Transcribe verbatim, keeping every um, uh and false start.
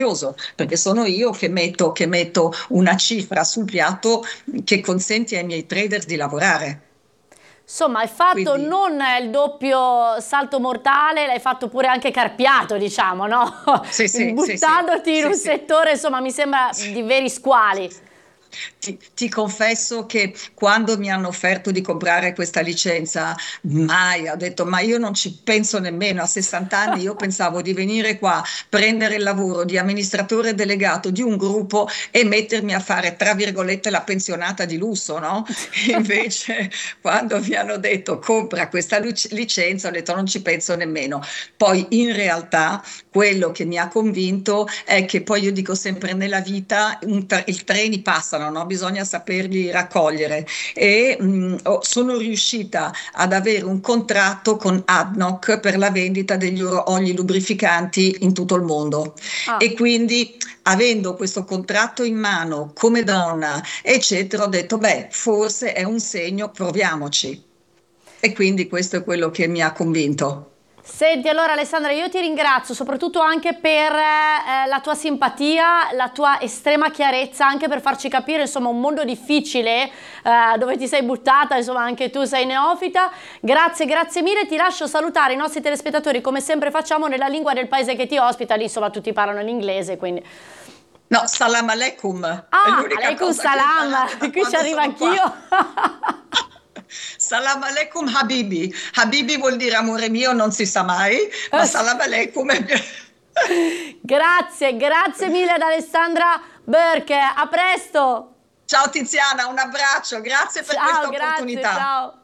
perché sono io che metto, che metto una cifra sul piatto che consente ai miei trader di lavorare. Insomma, hai fatto Quindi non il doppio salto mortale, l'hai fatto pure anche carpiato, diciamo, no? sì, sì, sì, sì, Buttandoti in sì, un sì. settore, insomma, mi sembra di veri squali. Ti, ti confesso che quando mi hanno offerto di comprare questa licenza, mai ho detto, ma io non ci penso nemmeno. A sessanta anni io pensavo di venire qua, prendere il lavoro di amministratore delegato di un gruppo e mettermi a fare, tra virgolette, la pensionata di lusso, no? Invece, quando mi hanno detto compra questa luc- licenza, ho detto non ci penso nemmeno. Poi in realtà quello che mi ha convinto è che poi io dico sempre nella vita un tre- i treni passano, no? Bisogna saperli raccogliere e mh, ho- sono riuscita ad avere un contratto con ADNOC per la vendita degli oro- oli lubrificanti in tutto il mondo Ah. e quindi avendo questo contratto in mano come donna, eccetera, ho detto, beh, forse è un segno, proviamoci. E quindi questo è quello che mi ha convinto. Senti, allora Alessandra, io ti ringrazio soprattutto anche per eh, la tua simpatia, la tua estrema chiarezza, anche per farci capire, insomma, un mondo difficile eh, dove ti sei buttata, insomma, anche tu sei neofita. Grazie, grazie mille. Ti lascio salutare i nostri telespettatori, come sempre facciamo, nella lingua del paese che ti ospita. Lì, insomma, tutti parlano l'inglese, quindi... No, salam aleikum è Ah, l'unica aleikum cosa che ho salam, imparato da qui ci quando arrivo sono qua. anch'io. Salam aleikum Habibi. Habibi vuol dire amore mio, non si sa mai, ma salam aleikum è... Grazie, grazie mille ad Alessandra Berche, a presto! Ciao Tiziana, un abbraccio, grazie per Ciao, questa grazie, opportunità. ciao!